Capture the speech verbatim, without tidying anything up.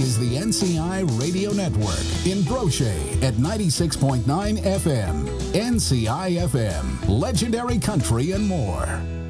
is the N C I Radio Network in Brochet at ninety-six point nine F M. N C I F M, legendary country and more.